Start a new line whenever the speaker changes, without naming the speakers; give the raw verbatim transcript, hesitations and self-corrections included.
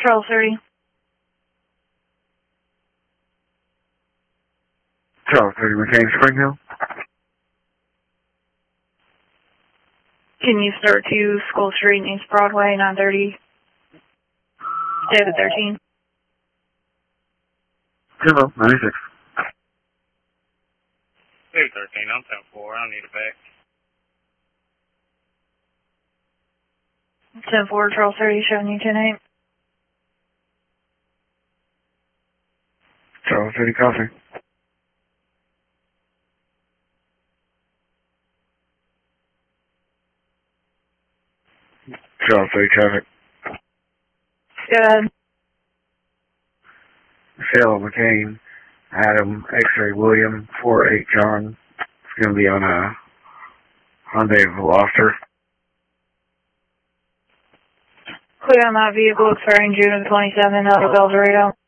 Charles thirty.
Charles thirty, McCain, Spring Hill.
Can you start to School Street, East Broadway, nine thirty, David thirteen.
Hello, ninety-six.
David thirteen, I'm ten four, I need a back.
ten four, Charles thirty, showing you ten eight.
Charles thirty, coffee. Charles thirty, traffic.
Go ahead.
Michelle McCain, Adam, X-ray William, four eight John. It's going to be on a Hyundai Veloster.
Clear on that vehicle expiring June of twenty-seven out of El Dorado.